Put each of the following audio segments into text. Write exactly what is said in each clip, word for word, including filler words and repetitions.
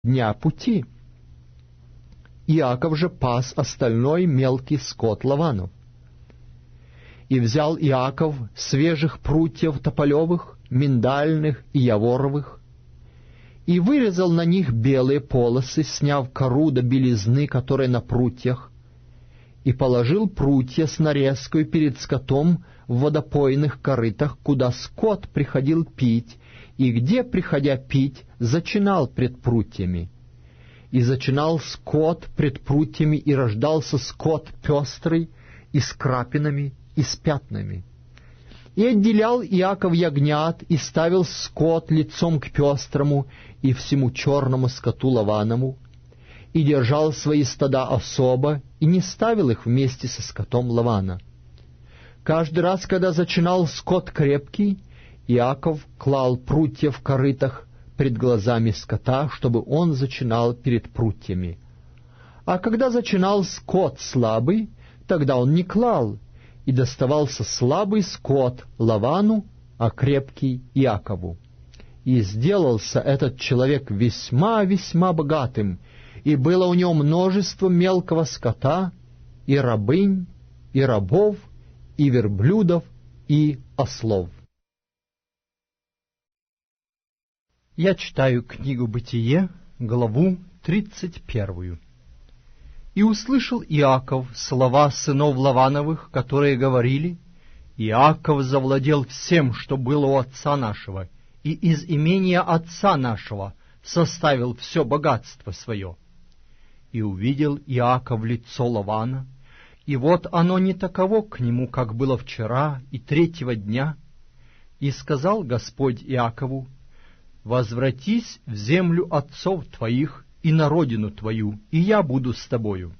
дня пути. Иаков же пас остальной мелкий скот Лаванов. И взял Иаков свежих прутьев тополевых, миндальных и яворовых, и вырезал на них белые полосы, сняв кору до белизны, которая на прутьях, и положил прутья с нарезкой перед скотом в водопойных корытах, куда скот приходил пить, и где, приходя пить, зачинал пред прутьями. И зачинал скот пред прутьями, и рождался скот пестрый, и с крапинами, и с пятнами. И отделял Иаков ягнят, и ставил скот лицом к пестрому и всему черному скоту Лаванову, и держал свои стада особо, и не ставил их вместе со скотом Лавана. Каждый раз, когда зачинал скот крепкий, Иаков клал прутья в корытах пред глазами скота, чтобы он зачинал перед прутьями. А когда зачинал скот слабый, тогда он не клал, и доставался слабый скот Лавану, а крепкий Иакову. И сделался этот человек весьма-весьма богатым, и было у него множество мелкого скота, и рабынь, и рабов, и верблюдов, и ослов. Я читаю книгу «Бытие», главу тридцать первую. «И услышал Иаков слова сынов Лавановых, которые говорили: Иаков завладел всем, что было у отца нашего, и из имения отца нашего составил все богатство свое. И увидел Иаков лицо Лавана, и вот оно не таково к нему, как было вчера и третьего дня. И сказал Господь Иакову: возвратись в землю отцов твоих и на родину твою, и я буду с тобою.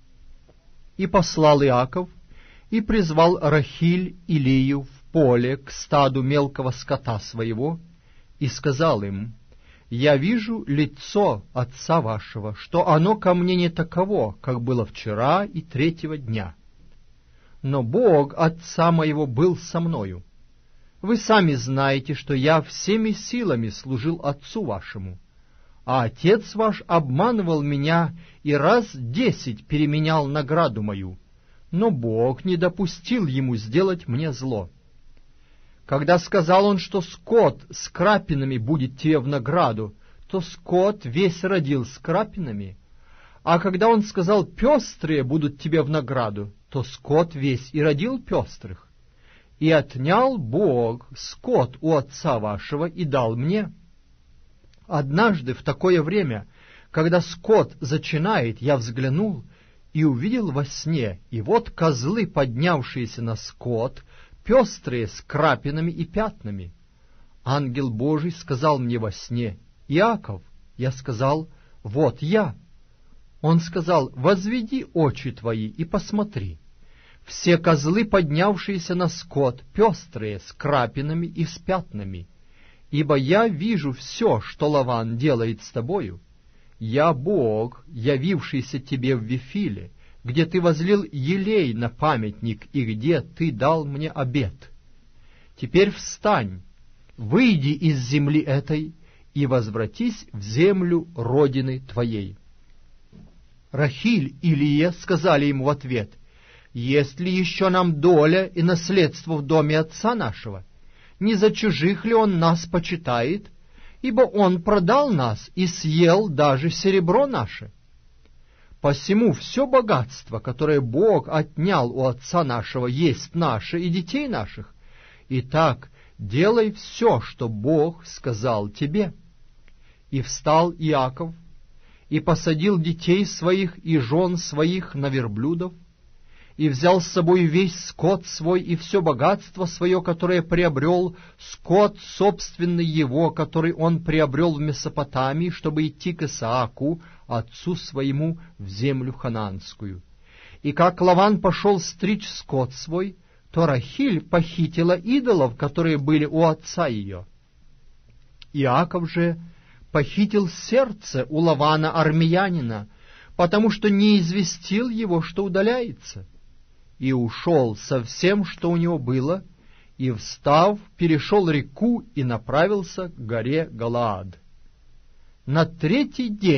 И послал Иаков, и призвал Рахиль и Лию в поле к стаду мелкого скота своего, и сказал им: я вижу лицо отца вашего, что оно ко мне не таково, как было вчера и третьего дня. Но Бог отца моего был со мною. Вы сами знаете, что я всеми силами служил отцу вашему, а отец ваш обманывал меня и раз десять переменял награду мою, но Бог не допустил ему сделать мне зло. Когда сказал он, что скот с крапинами будет тебе в награду, то скот весь родил с крапинами, а когда он сказал, пестрые будут тебе в награду, то скот весь и родил пестрых. И отнял Бог скот у отца вашего и дал мне. Однажды в такое время, когда скот зачинает, я взглянул и увидел во сне, и вот козлы, поднявшиеся на скот, пестрые с крапинами и пятнами. Ангел Божий сказал мне во сне: Иаков. Я сказал: вот я. Он сказал: возведи очи твои и посмотри. Все козлы, поднявшиеся на скот, пестрые, с крапинами и с пятнами. Ибо я вижу все, что Лаван делает с тобою. Я Бог, явившийся тебе в Вифиле, где ты возлил елей на памятник и где ты дал мне обет. Теперь встань, выйди из земли этой и возвратись в землю родины твоей. Рахиль и Лия сказали ему в ответ: есть ли еще нам доля и наследство в доме отца нашего? Не за чужих ли он нас почитает? Ибо он продал нас и съел даже серебро наше. Посему все богатство, которое Бог отнял у отца нашего, есть наше и детей наших. Итак, делай все, что Бог сказал тебе. И встал Иаков, и посадил детей своих и жен своих на верблюдов, и взял с собой весь скот свой и все богатство свое, которое приобрел, скот собственный его, который он приобрел в Месопотамии, чтобы идти к Исааку, отцу своему, в землю хананскую. И как Лаван пошел стричь скот свой, то Рахиль похитила идолов, которые были у отца ее. Иаков же похитил сердце у Лавана армиянина, потому что не известил его, что удаляется. И ушел со всем, что у него было, и, встав, перешел реку и направился к горе Галаад. на третий день